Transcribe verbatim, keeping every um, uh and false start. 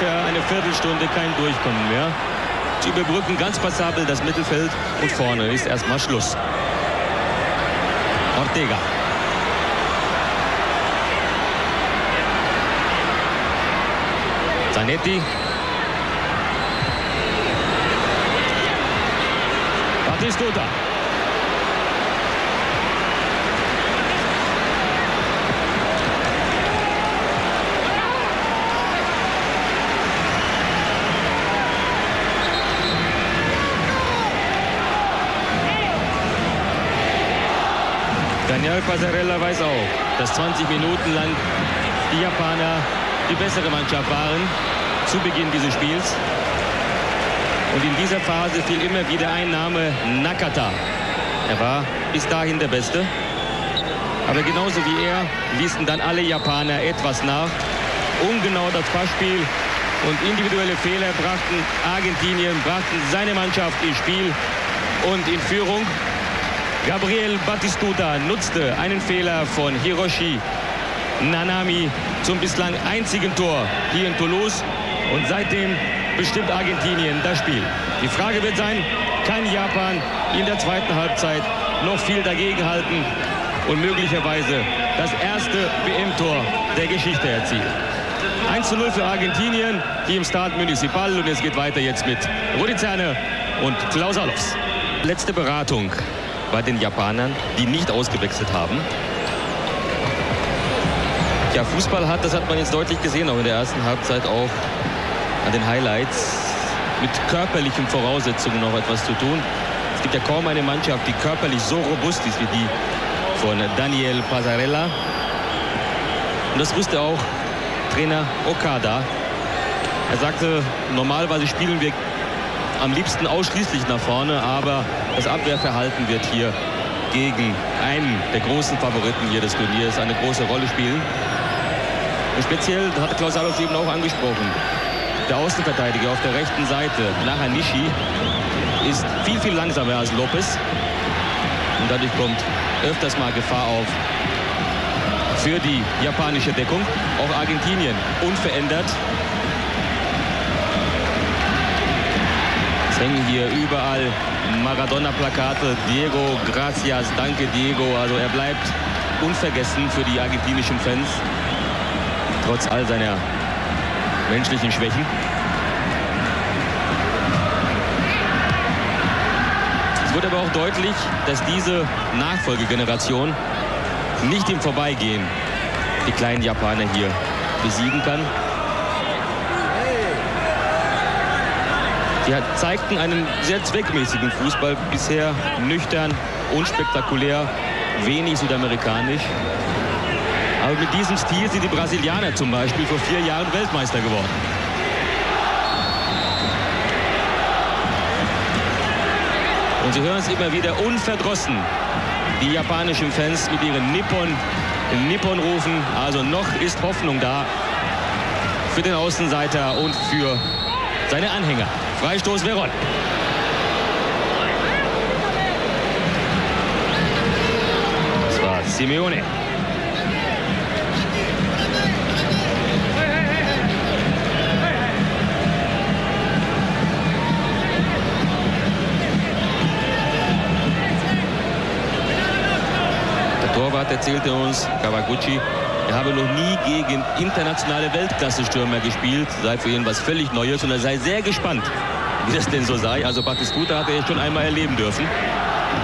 ungefähr eine Viertelstunde kein Durchkommen mehr. Sie überbrücken ganz passabel das Mittelfeld und vorne ist erstmal Schluss. Ortega. Zanetti. Batistuta. Daniel Passarella weiß auch, dass zwanzig Minuten lang die Japaner die bessere Mannschaft waren zu Beginn dieses Spiels. Und in dieser Phase fiel immer wieder ein Name: Nakata. Er war bis dahin der Beste. Aber genauso wie er ließen dann alle Japaner etwas nach. Ungenau das Passspiel und individuelle Fehler brachten Argentinien, brachten seine Mannschaft ins Spiel und in Führung. Gabriel Batistuta nutzte einen Fehler von Hiroshi Nanami zum bislang einzigen Tor hier in Toulouse. Und seitdem bestimmt Argentinien das Spiel. Die Frage wird sein, kann Japan in der zweiten Halbzeit noch viel dagegenhalten und möglicherweise das erste W M-Tor der Geschichte erzielen? eins zu null für Argentinien hier im Stade Municipal. Und es geht weiter jetzt mit Rudi Zerne und Klaus Allofs. Letzte Beratung bei den Japanern, die nicht ausgewechselt haben. Ja, Fußball hat, das hat man jetzt deutlich gesehen, auch in der ersten Halbzeit auch an den Highlights, mit körperlichen Voraussetzungen noch etwas zu tun. Es gibt ja kaum eine Mannschaft, die körperlich so robust ist wie die von Daniel Passarella. Und das wusste auch Trainer Okada. Er sagte, normalerweise spielen wir am liebsten ausschließlich nach vorne, aber das Abwehrverhalten wird hier gegen einen der großen Favoriten hier des Turniers eine große Rolle spielen. Und speziell, das hatte Klaus Allofs eben auch angesprochen, der Außenverteidiger auf der rechten Seite, Nakanishi, ist viel, viel langsamer als Lopez. Und dadurch kommt öfters mal Gefahr auf für die japanische Deckung. Auch Argentinien unverändert. Es hängen hier überall Maradona-Plakate. Diego, gracias, danke Diego. Also er bleibt unvergessen für die argentinischen Fans. Trotz all seiner menschlichen Schwächen. Es wird aber auch deutlich, dass diese Nachfolgegeneration nicht im Vorbeigehen die kleinen Japaner hier besiegen kann. Sie zeigten einen sehr zweckmäßigen Fußball, bisher nüchtern, unspektakulär, wenig südamerikanisch. Aber mit diesem Stil sind die Brasilianer zum Beispiel vor vier Jahren Weltmeister geworden. Und Sie hören es immer wieder unverdrossen, die japanischen Fans mit ihren Nippon, Nippon rufen. Also noch ist Hoffnung da für den Außenseiter und für seine Anhänger. Freistoß Veron. Das war Simeone. Der Torwart erzählte uns, Kawaguchi, er habe noch nie gegen internationale Weltklasse-Stürmer gespielt, sei für ihn was völlig Neues und er sei sehr gespannt, wie das denn so sei. Also Batistuta hat er schon einmal erleben dürfen.